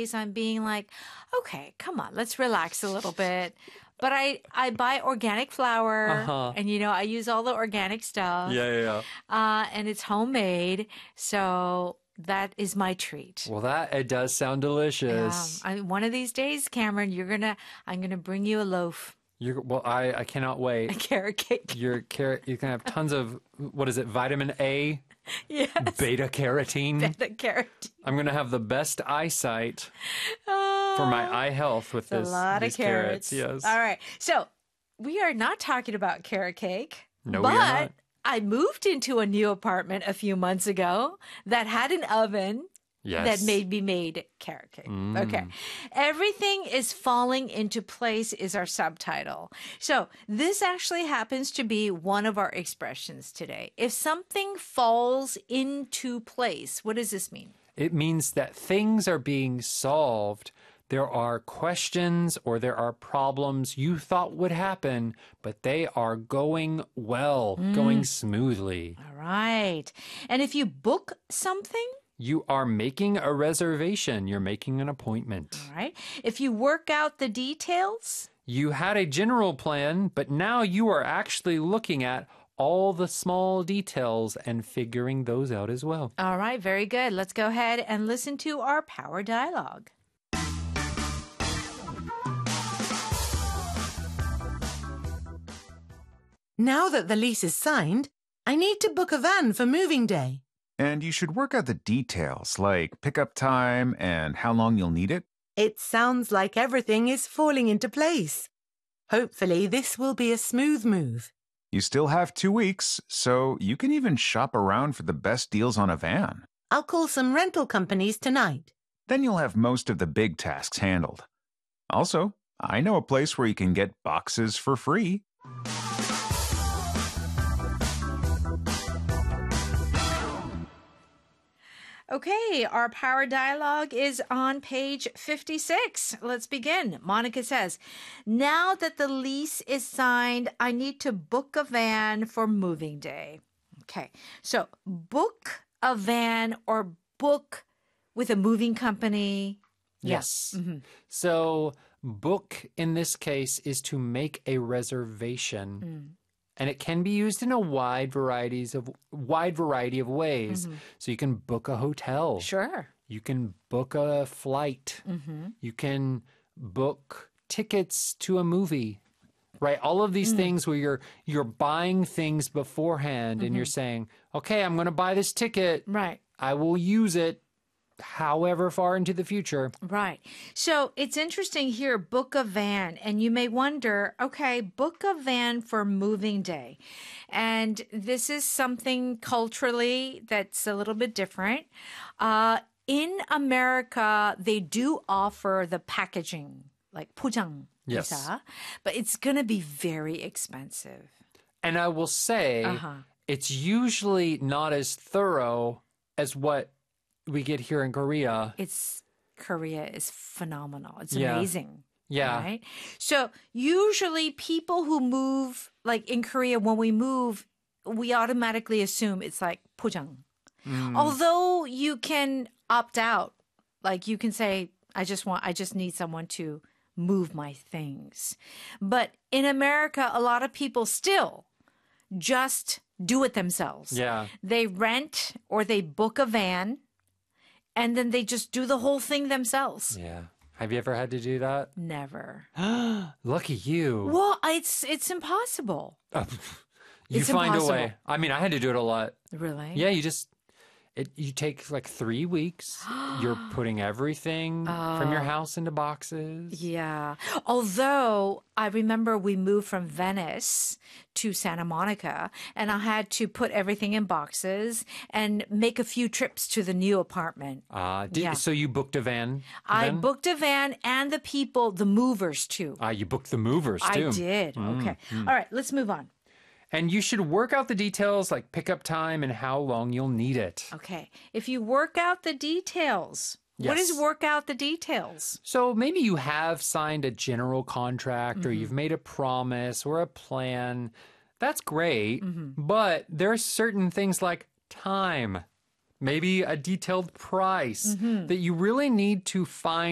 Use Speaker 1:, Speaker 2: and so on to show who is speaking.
Speaker 1: days I'm being like, okay, come on, let's relax a little bit. But I buy organic flour and, I use all the organic stuff.
Speaker 2: Yeah.
Speaker 1: And it's homemade. So that is my treat.
Speaker 2: Well, it does sound delicious.
Speaker 1: One of these days, Cameron, I'm going to bring you a loaf.
Speaker 2: I cannot wait.
Speaker 1: A carrot cake.
Speaker 2: You can have tons of, what is it, vitamin A?
Speaker 1: Yes.
Speaker 2: Beta carotene.
Speaker 1: Beta carotene.
Speaker 2: I'm going to have the best eyesight for my eye health with
Speaker 1: a lot of carrots.
Speaker 2: Yes.
Speaker 1: All right. So we are not talking about carrot cake.
Speaker 2: No, we are not.
Speaker 1: I moved into a new apartment a few months ago that had an oven.
Speaker 2: Yes.
Speaker 1: That made carrot cake. Okay. Everything is falling into place is our subtitle. So this actually happens to be one of our expressions today. If something falls into place, what does this mean?
Speaker 2: It means that things are being solved. There are questions or there are problems you thought would happen, but they are going well, going smoothly.
Speaker 1: All right. And if you book something,
Speaker 2: you are making a reservation. You're making an appointment.
Speaker 1: All right. If you work out the details,
Speaker 2: you had a general plan, but now you are actually looking at all the small details and figuring those out as well.
Speaker 1: All right. Very good. Let's go ahead and listen to our power dialogue.
Speaker 3: Now that the lease is signed, I need to book a van for moving day.
Speaker 4: And you should work out the details, like pickup time and how long you'll need it.
Speaker 3: It sounds like everything is falling into place. Hopefully, this will be a smooth move.
Speaker 4: You still have 2 weeks, so you can even shop around for the best deals on a van.
Speaker 3: I'll call some rental companies tonight.
Speaker 4: Then you'll have most of the big tasks handled. Also, I know a place where you can get boxes for free.
Speaker 1: Okay, our power dialogue is on page 56. Let's begin. Monica says, now that the lease is signed, I need to book a van for moving day. Okay, so book a van or book with a moving company.
Speaker 2: Yes. So book in this case is to make a reservation. And it can be used in a wide variety of ways. So you can book a hotel.
Speaker 1: Sure.
Speaker 2: You can book a flight. You can book tickets to a movie. Right? All of these things where you're buying things beforehand and you're saying, okay, I'm going to buy this ticket.
Speaker 1: Right.
Speaker 2: I will use it however far into the future.
Speaker 1: Right. So it's interesting here, book a van. And you may wonder, okay, book a van for moving day. And this is something culturally that's a little bit different. In America, they do offer the packaging, like 포장.
Speaker 2: Yes.
Speaker 1: But it's going to be very expensive.
Speaker 2: And I will say, it's usually not as thorough as what we get here in Korea.
Speaker 1: Korea is phenomenal. It's amazing.
Speaker 2: Yeah.
Speaker 1: Right? So usually people who move, like in Korea, when we move, we automatically assume it's like 포장. Although you can opt out. Like you can say, I just need someone to move my things. But in America, a lot of people still just do it themselves.
Speaker 2: Yeah.
Speaker 1: They rent or they book a van. And then they just do the whole thing themselves.
Speaker 2: Yeah. Have you ever had to do that?
Speaker 1: Never.
Speaker 2: Lucky you.
Speaker 1: Well, it's impossible.
Speaker 2: You find a way. I mean, I had to do it a lot.
Speaker 1: Really?
Speaker 2: Yeah, you take like 3 weeks. You're putting everything from your house into boxes.
Speaker 1: Yeah. Although I remember we moved from Venice to Santa Monica and I had to put everything in boxes and make a few trips to the new apartment.
Speaker 2: So you booked a van?
Speaker 1: I booked a van and the movers too.
Speaker 2: You booked the movers too.
Speaker 1: I did. Okay. All right, let's move on.
Speaker 2: And you should work out the details like pickup time and how long you'll need it.
Speaker 1: Okay. If you work out the details, what is work out the details?
Speaker 2: So maybe you have signed a general contract or you've made a promise or a plan. That's great. But there are certain things like time, maybe a detailed price that you really need to find